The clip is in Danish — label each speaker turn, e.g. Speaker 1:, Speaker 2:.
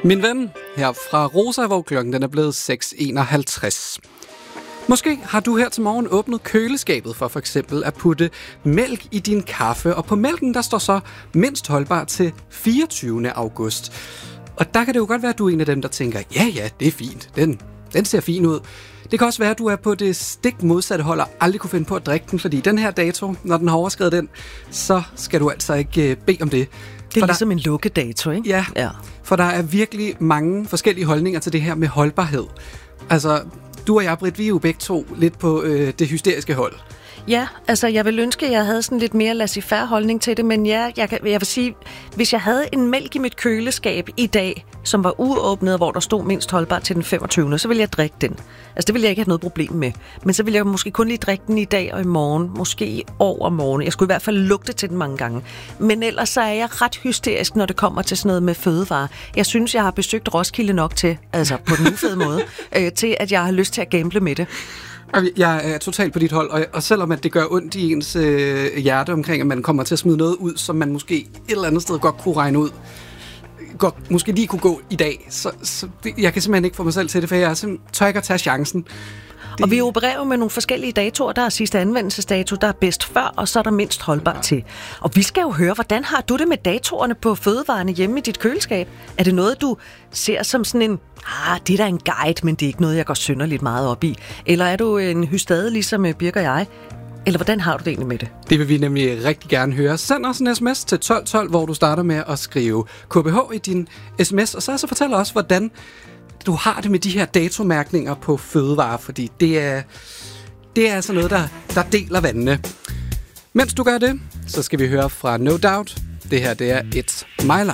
Speaker 1: Min ven, her fra Rosa, hvor klokken den er blevet 6:51. Måske har du her til morgen åbnet køleskabet for eksempel at putte mælk i din kaffe, og på mælken der står så mindst holdbar til 24. august. Og der kan det jo godt være, at du er en af dem, der tænker, ja, det er fint, den ser fin ud. Det kan også være, at du er på det stik modsatte hold og aldrig kunne finde på at drikke den, fordi den her dato, når den har overskredet den, så skal du altså ikke bede om det.
Speaker 2: Det er ligesom en lukkedato, ikke?
Speaker 1: Ja, for der er virkelig mange forskellige holdninger til det her med holdbarhed. Altså, du og jeg, Britt, vi er jo begge to lidt på det hysteriske hold.
Speaker 2: Ja, altså jeg vil ønske, at jeg havde sådan lidt mere laissez-faire holdning til det, men ja, jeg vil sige, hvis jeg havde en mælk i mit køleskab i dag, som var uåbnet, hvor der stod mindst holdbar til den 25., så ville jeg drikke den. Altså det ville jeg ikke have noget problem med. Men så ville jeg måske kun lige drikke den i dag og i morgen, måske i overmorgen. Jeg skulle i hvert fald lugte til den mange gange. Men ellers så er jeg ret hysterisk, når det kommer til sådan noget med fødevarer. Jeg synes, jeg har besøgt Roskilde nok til, altså på den ufede måde, til at jeg har lyst til at gamble med det.
Speaker 1: Jeg er totalt på dit hold, og selvom at det gør ondt i ens hjerte omkring, at man kommer til at smide noget ud, som man måske et eller andet sted godt kunne regne ud, godt måske lige kunne gå i dag, så jeg kan simpelthen ikke få mig selv til det, for jeg tør ikke at tage chancen.
Speaker 2: Og vi opererer med nogle forskellige datoer. Der er sidste anvendelsesdato, der er bedst før, og så er der mindst holdbar til. Og vi skal jo høre, hvordan har du det med datorerne på fødevarene hjemme i dit køleskab? Er det noget, du ser som sådan en, det er da en guide, men det er ikke noget, jeg går synderligt meget op i? Eller er du en hystade, ligesom Birk og jeg? Eller hvordan har du det egentlig med det?
Speaker 1: Det vil vi nemlig rigtig gerne høre. Send os en sms til 1212, hvor du starter med at skrive KBH i din sms, og så fortæl os, hvordan du har det med de her datomærkninger på fødevarer, fordi det er altså noget, der deler vandene. Mens du gør det, så skal vi høre fra No Doubt. Det her, det er It's My Life.